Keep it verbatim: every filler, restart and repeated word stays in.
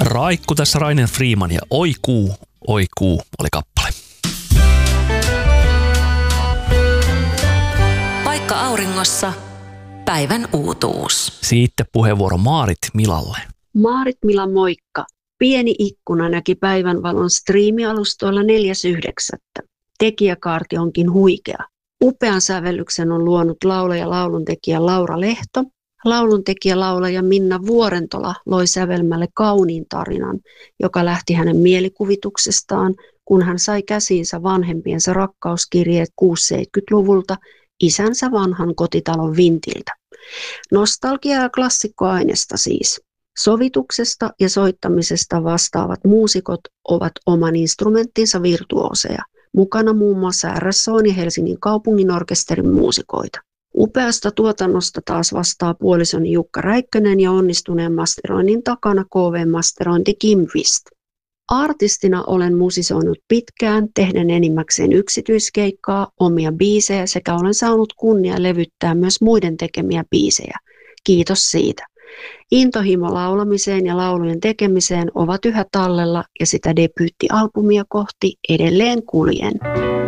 Raikku tässä Rainer Freeman ja Oi kuu, oi kuu oli kappale. Paikka auringossa. Päivän uutuus. Sitten puheenvuoro Maarit Milalle. Maarit Mila, moikka. Pieni ikkuna näki päivänvalon striimialustoilla neljäs yhdeksättä Tekijäkaarti onkin huikea. Upean sävellyksen on luonut laulaja ja lauluntekijä Laura Lehto. Lauluntekijä laulaja Minna Vuorentola loi sävelmälle kauniin tarinan, joka lähti hänen mielikuvituksestaan, kun hän sai käsiinsä vanhempiensa rakkauskirjeet kuusikymmentä-seitsemänkymmentäluvulta isänsä vanhan kotitalon vintiltä. Nostalgia ja klassikkoainesta siis. Sovituksesta ja soittamisesta vastaavat muusikot ovat oman instrumenttinsa virtuooseja. Mukana muun muassa R S O:n ja Helsingin kaupunginorkesterin muusikoita. Upeasta tuotannosta taas vastaa puolisoni Jukka Räikkönen ja onnistuneen masteroinnin takana K V-masterointi Kim Wist. Artistina olen musisoinut pitkään, tehden enimmäkseen yksityiskeikkaa, omia biisejä sekä olen saanut kunnia levyttää myös muiden tekemiä biisejä. Kiitos siitä. Intohimo laulamiseen ja laulujen tekemiseen ovat yhä tallella ja sitä debyyttialbumia kohti edelleen kuljen.